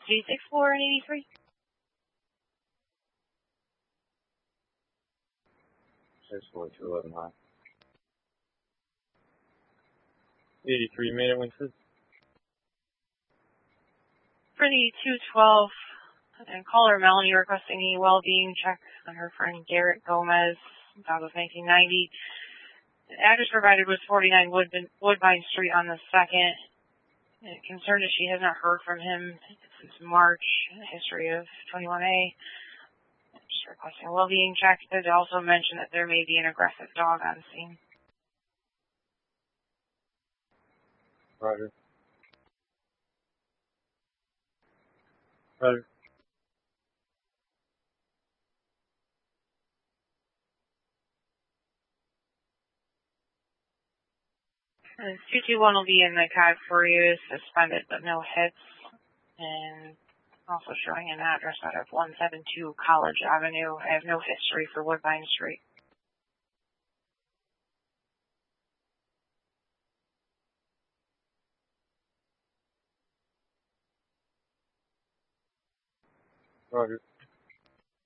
Suite 64 and 83. Six four 211 high. 83 minute Winston. For the 212, and caller Melanie requesting a well-being check on her friend Garrett Gomez, dog of 1990. The address provided was 49 Woodbine Street on the 2nd. Concerned that she has not heard from him since March. History of 21A. Just requesting a well-being check. They also mentioned that there may be an aggressive dog on scene. Roger. Roger. And 221 will be in the CAD for you, suspended but no hits. And also showing an address out of 172 College Avenue. I have no history for Woodbine Street. Roger.